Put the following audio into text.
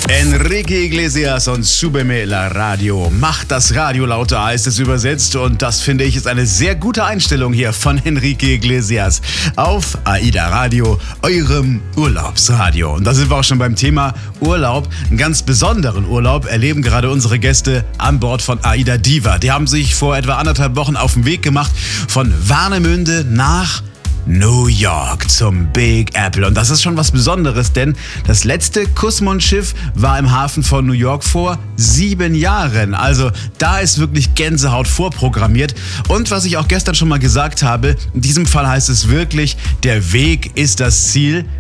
Enrique Iglesias und Súbeme la Radio. Macht das Radio lauter, heißt es übersetzt. Und das, finde ich, ist eine sehr gute Einstellung hier von Enrique Iglesias auf AIDA Radio, eurem Urlaubsradio. Und da sind wir auch schon beim Thema Urlaub. Einen ganz besonderen Urlaub erleben gerade unsere Gäste an Bord von AIDA Diva. Die haben sich vor etwa 1,5 Wochen auf den Weg gemacht von Warnemünde nach New York zum Big Apple. Und das ist schon was Besonderes, denn das letzte Kussmund-Schiff war im Hafen von New York vor 7 Jahren. Also da ist wirklich Gänsehaut vorprogrammiert. Und was ich auch gestern schon mal gesagt habe, in diesem Fall heißt es wirklich, der Weg ist das Ziel.